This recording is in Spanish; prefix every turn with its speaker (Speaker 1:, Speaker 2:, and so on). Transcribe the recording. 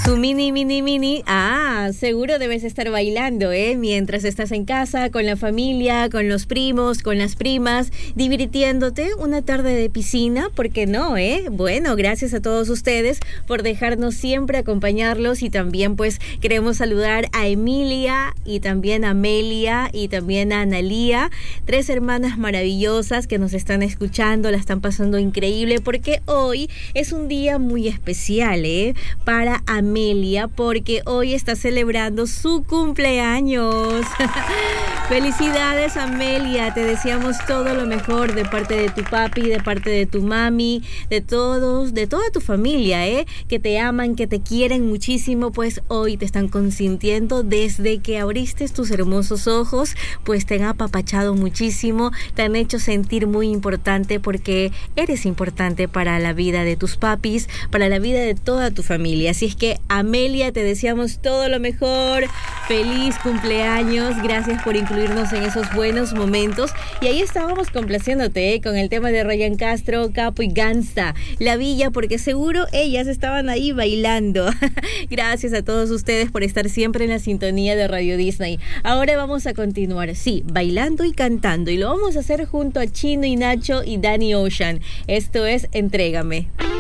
Speaker 1: Su mini. Seguro debes estar bailando, mientras estás en casa, con la familia, con los primos, con las primas, divirtiéndote una tarde de piscina, ¿por qué no, Bueno, gracias a todos ustedes por dejarnos siempre acompañarlos y también pues queremos saludar a Emilia y también a Amelia y también a Analía, 3 hermanas maravillosas que nos están escuchando, la están pasando increíble porque hoy es un día muy especial, para Amelia, porque hoy está celebrando su cumpleaños. Felicidades, Amelia, te deseamos todo lo mejor de parte de tu papi, de parte de tu mami, de todos, de toda tu familia, que te aman, que te quieren muchísimo, pues hoy te están consintiendo desde que abriste tus hermosos ojos, pues te han apapachado muchísimo, te han hecho sentir muy importante porque eres importante para la vida de tus papis, para la vida de toda tu familia. Así es que, Amelia, te deseamos todo lo mejor. Feliz cumpleaños. Gracias por incluirnos en esos buenos momentos. Y ahí estábamos complaciéndote, con el tema de Ryan Castro, Capo y Gangsta, La Villa, porque seguro ellas estaban ahí bailando. Gracias a todos ustedes por estar siempre en la sintonía de Radio Disney. Ahora vamos a continuar, sí, bailando y cantando. Y lo vamos a hacer junto a Chino y Nacho y Danny Ocean. Esto es Entrégame.